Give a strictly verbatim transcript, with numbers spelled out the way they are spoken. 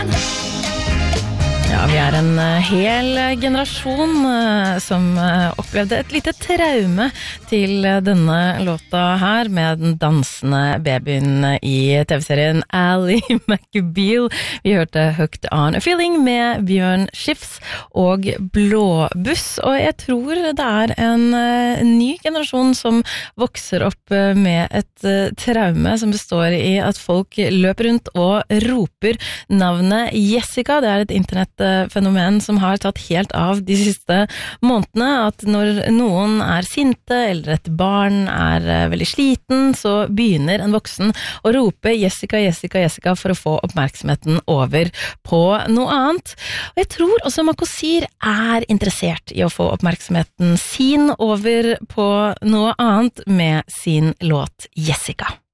Ja, vi er en hel generasjon som opplevde et lite traume til denne låta her med den dansende babyen i TV-serien Ally McBeal. Vi hørte Hooked on a Feeling med Bjørn Skifs og Blåbuss, og jeg tror det er en ny generasjon som vokser opp med et traume som består i at folk løper rundt og roper navnet Jessica. Det er et internett fenomen som har tatt helt av de siste månedene, at når noen er sinte eller et barn er veldig sliten, så begynner en voksen å rope Jessica, Jessica, Jessica for å få oppmerksomheten over på noe annet. Og jeg tror også Makosir er interessert i å få oppmerksomheten sin over på noe annet med sin låt Jessica.